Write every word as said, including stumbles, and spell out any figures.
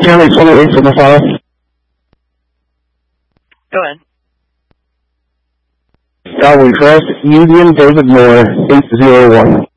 County twenty-eight for the file. Go ahead. Calvary Crest, Union, David Moore, eight zero one.